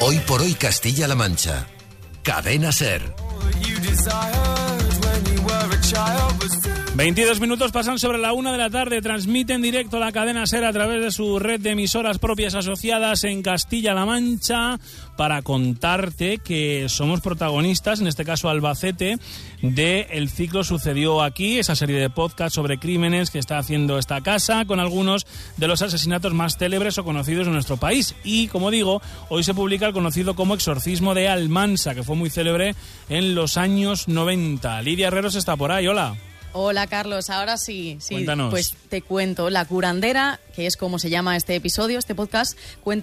Hoy por hoy Castilla-La Mancha. Cadena SER. 22 minutos pasan sobre la 1 de la tarde. Transmite en directo la cadena SER a través de su red de emisoras propias asociadas en Castilla-La Mancha para contarte que somos protagonistas, en este caso Albacete, de El Ciclo Sucedió Aquí, esa serie de podcasts sobre crímenes que está haciendo esta casa con algunos de los asesinatos más célebres o conocidos en nuestro país. Y, como digo, hoy se publica el conocido como Exorcismo de Almansa, que fue muy célebre en los años 90. Lidia Herreros está por ahí, hola. Hola, Carlos, ahora sí. Cuéntanos. Pues te cuento. La curandera, que es como se llama este episodio, este podcast, cuenta